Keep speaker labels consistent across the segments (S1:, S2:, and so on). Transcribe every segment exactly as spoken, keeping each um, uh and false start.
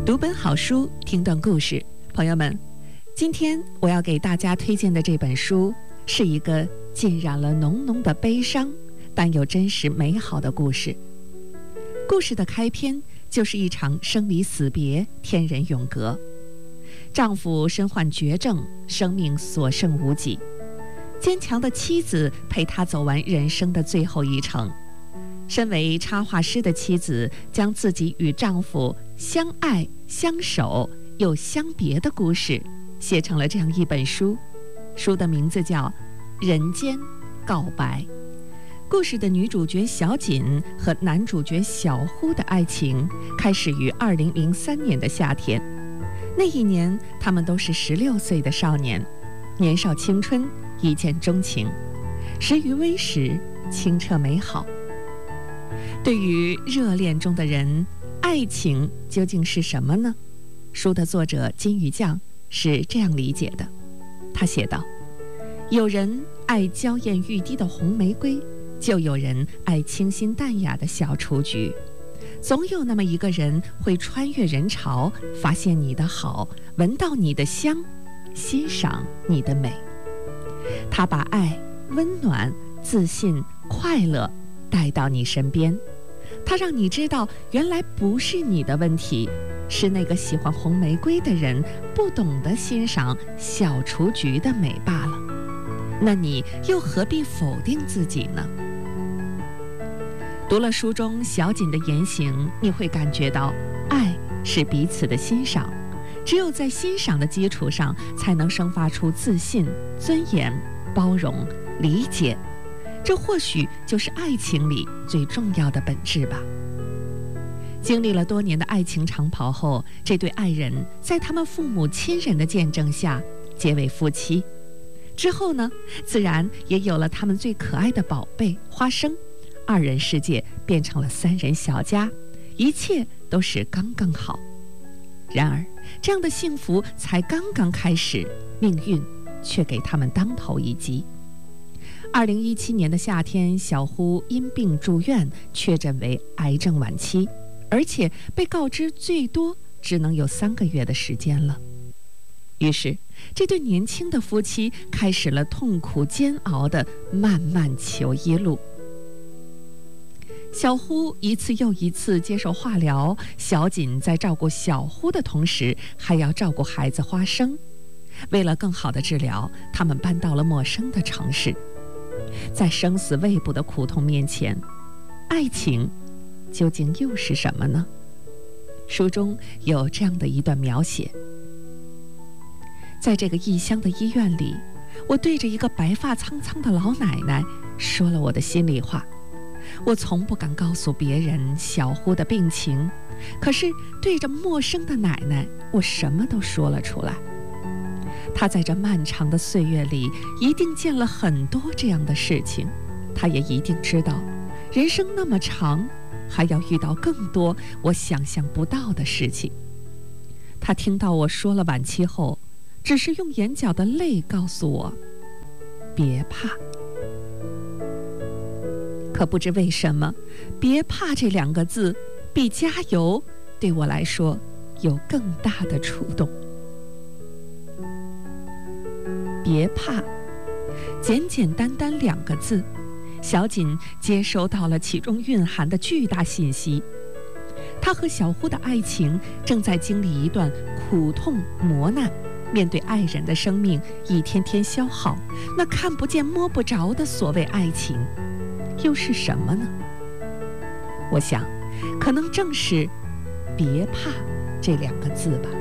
S1: 读本好书，听段故事。朋友们，今天我要给大家推荐的这本书是一个浸染了浓浓的悲伤但又真实美好的故事。故事的开篇就是一场生离死别，天人永隔。丈夫身患绝症，生命所剩无几，坚强的妻子陪他走完人生的最后一程。身为插画师的妻子，将自己与丈夫相爱相守又相别的故事写成了这样一本书，书的名字叫《人间告白》。故事的女主角小锦和男主角小呼的爱情开始于二零零三年的夏天。那一年，他们都是十六岁的少年，年少青春，一见钟情，时余微时，清澈美好。对于热恋中的人，爱情究竟是什么呢？书的作者金鱼酱是这样理解的，他写道：有人爱娇艳欲滴的红玫瑰，就有人爱清新淡雅的小雏菊。总有那么一个人会穿越人潮，发现你的好，闻到你的香，欣赏你的美。他把爱、温暖、自信、快乐带到你身边，他让你知道，原来不是你的问题，是那个喜欢红玫瑰的人不懂得欣赏小雏菊的美罢了。那你又何必否定自己呢？读了书中小锦的言行，你会感觉到，爱是彼此的欣赏，只有在欣赏的基础上，才能生发出自信、尊严、包容、理解。这或许就是爱情里最重要的本质吧。经历了多年的爱情长跑后，这对爱人在他们父母亲人的见证下结为夫妻。之后呢，自然也有了他们最可爱的宝贝花生，二人世界变成了三人小家，一切都是刚刚好。然而，这样的幸福才刚刚开始，命运却给他们当头一击。二零一七年的夏天，小呼因病住院，确诊为癌症晚期，而且被告知最多只能有三个月的时间了。于是，这对年轻的夫妻开始了痛苦煎熬的漫漫求医路。小呼一次又一次接受化疗，小锦在照顾小呼的同时，还要照顾孩子花生。为了更好的治疗，他们搬到了陌生的城市。在生死未卜的苦痛面前，爱情究竟又是什么呢？书中有这样的一段描写：在这个异乡的医院里，我对着一个白发苍苍的老奶奶说了我的心里话。我从不敢告诉别人小呼的病情，可是对着陌生的奶奶，我什么都说了出来。他在这漫长的岁月里一定见了很多这样的事情，他也一定知道，人生那么长，还要遇到更多我想象不到的事情。他听到我说了晚期后，只是用眼角的泪告诉我，别怕。可不知为什么，别怕这两个字比加油对我来说有更大的触动。别怕，简简单单两个字，小锦接收到了其中蕴含的巨大信息。她和小呼的爱情正在经历一段苦痛磨难，面对爱人的生命一天天消耗，那看不见摸不着的所谓爱情又是什么呢？我想，可能正是别怕这两个字吧。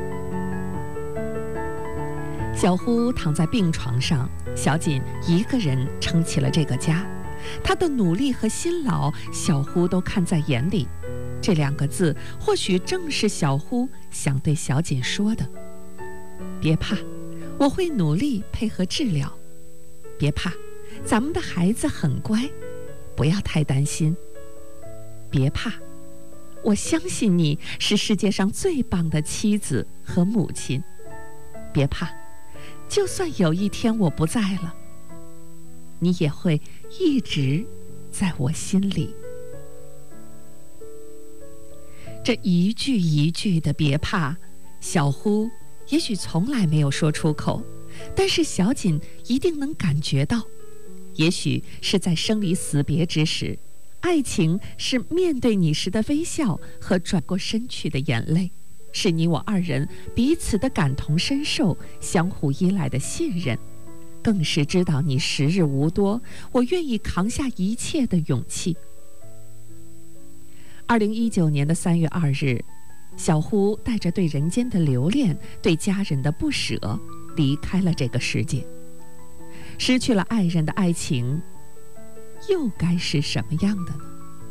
S1: 小呼躺在病床上，小锦一个人撑起了这个家。她的努力和辛劳，小呼都看在眼里。这两个字，或许正是小呼想对小锦说的。别怕，我会努力配合治疗。别怕，咱们的孩子很乖，不要太担心。别怕，我相信你是世界上最棒的妻子和母亲。别怕，就算有一天我不在了，你也会一直在我心里。 这一句一句的别怕，小呼也许从来没有说出口，但是小锦一定能感觉到。也许是在生离死别之时，爱情是面对你时的微笑和转过身去的眼泪，是你我二人彼此的感同身受，相互依赖的信任，更是知道你时日无多，我愿意扛下一切的勇气。二零一九年的三月二日，小呼带着对人间的留恋，对家人的不舍，离开了这个世界。失去了爱人的爱情，又该是什么样的呢？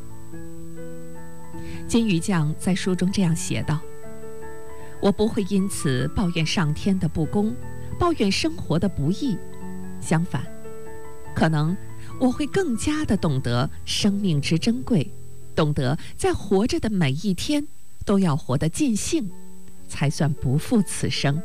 S1: 金鱼酱在书中这样写道：我不会因此抱怨上天的不公，抱怨生活的不易，相反，可能我会更加的懂得生命之珍贵，懂得在活着的每一天都要活得尽兴，才算不负此生。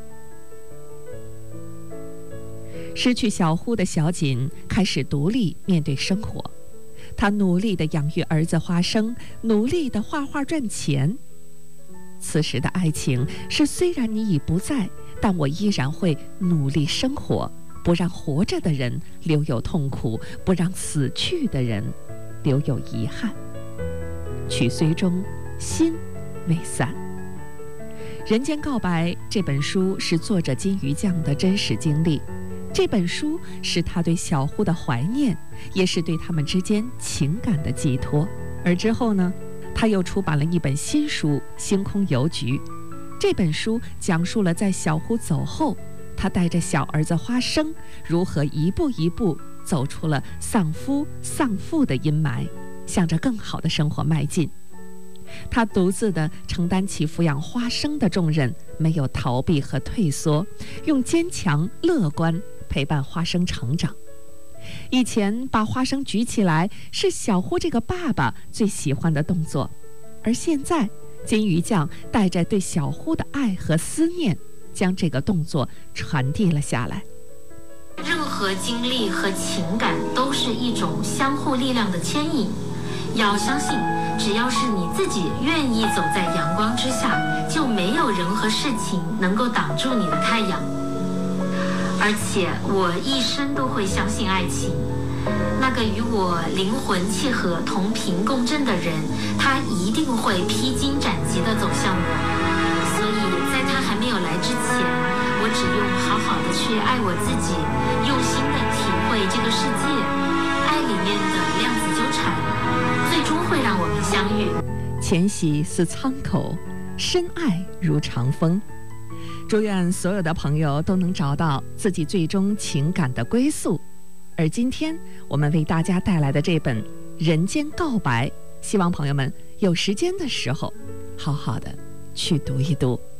S1: 失去小呼的小锦开始独立面对生活，她努力地养育儿子花生，努力地画画赚钱。此时的爱情是，虽然你已不在，但我依然会努力生活，不让活着的人留有痛苦，不让死去的人留有遗憾。曲虽终，心未散。《人间告白》这本书是作者金鱼酱的真实经历，这本书是他对小呼的怀念，也是对他们之间情感的寄托。而之后呢，他又出版了一本新书《星空邮局》。这本书讲述了在小呼走后，他带着小儿子花生如何一步一步走出了丧夫丧父的阴霾，向着更好的生活迈进。他独自地承担起抚养花生的重任，没有逃避和退缩，用坚强乐观陪伴花生成长。以前把花生举起来是小呼这个爸爸最喜欢的动作，而现在金鱼酱带着对小呼的爱和思念，将这个动作传递了下来。
S2: 任何经历和情感都是一种相互力量的牵引，要相信只要是你自己愿意走在阳光之下，就没有人和事情能够挡住你的太阳。而且我一生都会相信爱情，那个与我灵魂契合、同频共振的人，他一定会披荆斩棘地走向我。所以在他还没有来之前，我只用好好的去爱我自己，用心的体会这个世界，爱里面的量子纠缠，最终会让我们相遇。
S1: 浅喜似苍口，深爱如长风。祝愿所有的朋友都能找到自己最终情感的归宿。而今天我们为大家带来的这本《人间告白》，希望朋友们有时间的时候好好的去读一读。